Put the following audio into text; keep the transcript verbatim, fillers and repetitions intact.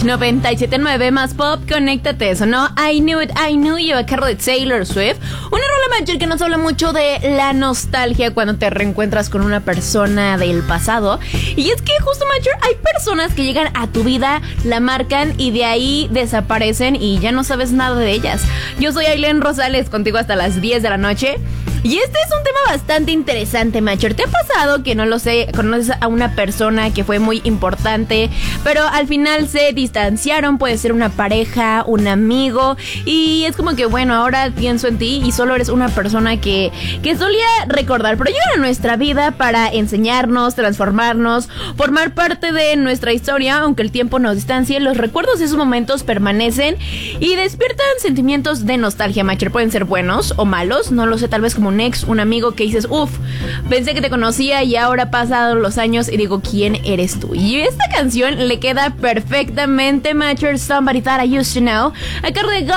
noventa y siete punto nueve más pop, conéctate. Eso, ¿no? I Knew It, I Knew You, a cargo de Taylor Swift. Una rola, Macher, que nos habla mucho de la nostalgia cuando te reencuentras con una persona del pasado. Y es que justo, Macher, hay personas que llegan a tu vida, la marcan y de ahí desaparecen y ya no sabes nada de ellas. Yo soy Ailén Rosales, contigo hasta las diez de la noche. Y este es un tema bastante interesante, Macher. ¿Te ha pasado que, no lo sé, conoces a una persona que fue muy importante, pero al final se distanciaron? Puede ser una pareja, un amigo, y es como que, bueno, ahora pienso en ti y solo eres una persona que, que solía recordar, pero llegan a nuestra vida para enseñarnos, transformarnos, formar parte de nuestra historia, aunque el tiempo nos distancie. Los recuerdos de esos momentos permanecen y despiertan sentimientos de nostalgia, Macher. Pueden ser buenos o malos, no lo sé, tal vez como un ex, un amigo que dices, uff, pensé que te conocía y ahora pasaron los años y digo, ¿quién eres tú? Y esta canción le queda perfectamente, Macher, Somebody That I Used to Know, a cargo de